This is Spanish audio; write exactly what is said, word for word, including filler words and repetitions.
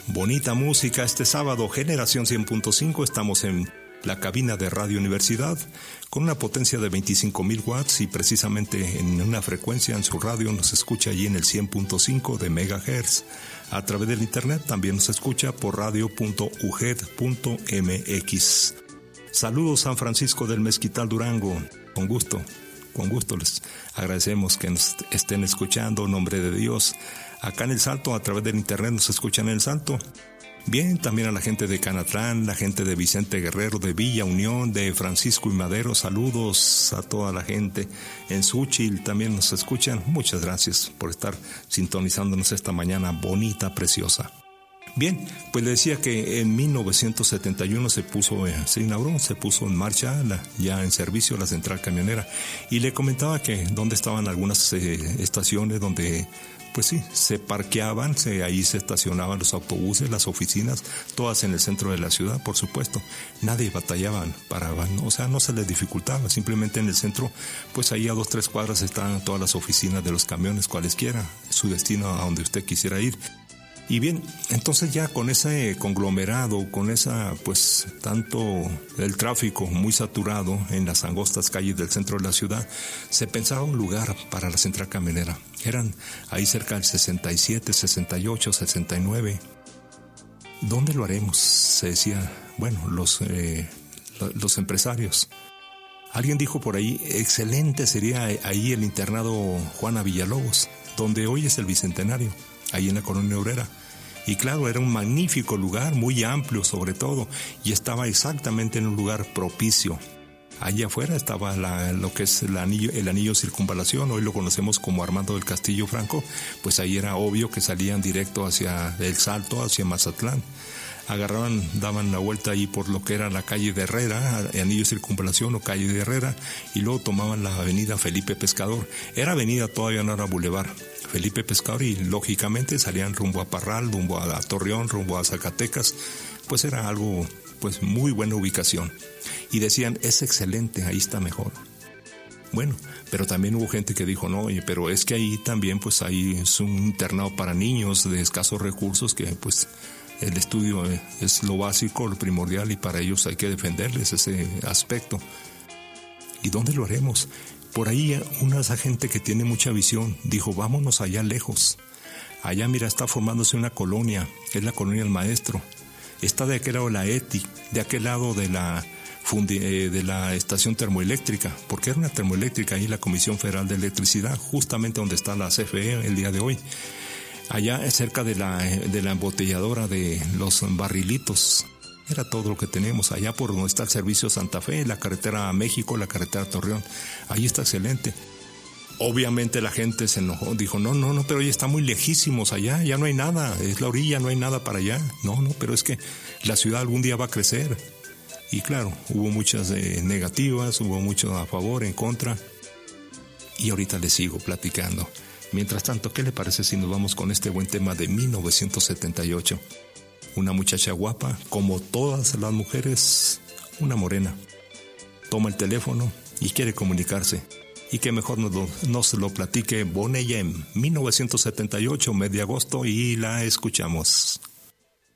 Bonita música este sábado, Generación cien punto cinco, estamos en la cabina de Radio Universidad con una potencia de veinticinco mil watts y precisamente en una frecuencia en su radio nos escucha allí en el cien punto cinco de megahertz. A través del internet también nos escucha por radio punto u g e d punto m x. Saludos San Francisco del Mezquital, Durango, con gusto, con gusto les agradecemos que nos estén escuchando, en nombre de Dios. Acá en El Salto, a través del internet nos escuchan en El Salto. Bien, también a la gente de Canatlán, la gente de Vicente Guerrero, de Villa Unión, de Francisco y Madero, saludos a toda la gente. En Xúchitl también nos escuchan. Muchas gracias por estar sintonizándonos esta mañana bonita, preciosa. Bien, pues le decía que en mil novecientos setenta y uno se puso, eh, se inauguró, se puso en marcha la, ya en servicio la central camionera. Y le comentaba que dónde estaban algunas eh, estaciones donde pues sí, se parqueaban, se, ahí se estacionaban los autobuses, las oficinas, todas en el centro de la ciudad, por supuesto. Nadie batallaban para, o sea, no se les dificultaba, simplemente en el centro, pues ahí a dos, tres cuadras estaban todas las oficinas de los camiones, cualesquiera, su destino a donde usted quisiera ir. Y bien, entonces ya con ese conglomerado, con esa, pues, tanto el tráfico muy saturado en las angostas calles del centro de la ciudad, se pensaba un lugar para la central camionera. Eran ahí cerca del sesenta y siete, sesenta y ocho, sesenta y nueve. ¿Dónde lo haremos? Se decía, bueno, los, eh, los empresarios. Alguien dijo por ahí, excelente sería ahí el internado Juana Villalobos, donde hoy es el Bicentenario, ahí en la Colonia Obrera. Y claro, era un magnífico lugar, muy amplio sobre todo, y estaba exactamente en un lugar propicio. Allí afuera estaba la, lo que es el anillo, el anillo circunvalación, hoy lo conocemos como Armando del Castillo Franco, pues ahí era obvio que salían directo hacia El Salto, hacia Mazatlán. Agarraban, daban la vuelta ahí por lo que era la calle de Herrera, anillo circunvalación o calle de Herrera, y luego tomaban la avenida Felipe Pescador. Era avenida, todavía no era bulevar. Felipe Pescador, y lógicamente salían rumbo a Parral, rumbo a Torreón, rumbo a Zacatecas, pues era algo, pues muy buena ubicación. Y decían, es excelente, ahí está mejor. Bueno, pero también hubo gente que dijo, no, oye, pero es que ahí también, pues ahí es un internado para niños de escasos recursos que, pues, el estudio es lo básico, lo primordial, y para ellos hay que defenderles ese aspecto. ¿Y dónde lo haremos? Por ahí una esa gente que tiene mucha visión dijo, vámonos allá lejos. Allá, mira, está formándose una colonia, es la colonia del Maestro. Está de aquel lado de la E T I, de aquel lado de la, fundi, eh, de la estación termoeléctrica, porque era una termoeléctrica ahí, la Comisión Federal de Electricidad, justamente donde está la C F E el día de hoy. Allá cerca de la, de la embotelladora de los barrilitos. Era todo lo que tenemos allá por donde está el servicio Santa Fe, la carretera a México, la carretera a Torreón. Ahí está excelente. Obviamente la gente se enojó, dijo, no, no, no, pero ya está muy lejísimos allá, ya no hay nada, es la orilla, no hay nada para allá. No, no, pero es que la ciudad algún día va a crecer. Y claro, hubo muchas eh, negativas, hubo mucho a favor, en contra. Y ahorita les sigo platicando. Mientras tanto, ¿qué le parece si nos vamos con este buen tema de mil novecientos setenta y ocho? Una muchacha guapa, como todas las mujeres, una morena. Toma el teléfono y quiere comunicarse. Y que mejor nos lo, nos lo platique Boney M. mil novecientos setenta y ocho, mes de agosto, y la escuchamos.